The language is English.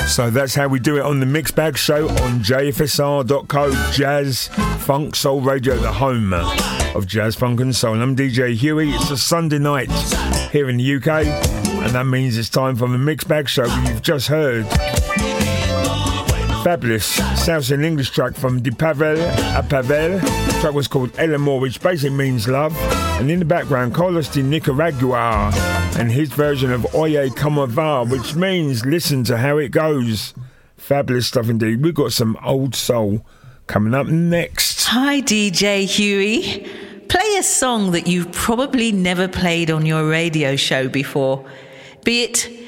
So that's how we do it on the Mixed Bag Show on jfsr.co, Jazz Funk Soul Radio, the home of jazz, funk and soul. I'm DJ Huey. It's a Sunday night here in the UK, and that means it's time for the Mixed Bag Show. You've just heard fabulous South and English track from De Pavel à Pavel. The track was called El Amor, which basically means love. And in the background, Carlos de Nicaragua and his version of Oye Como Va, which means listen to how it goes. Fabulous stuff indeed. We've got some old soul coming up next. Hi, DJ Huey. Play a song that you've probably never played on your radio show before, be it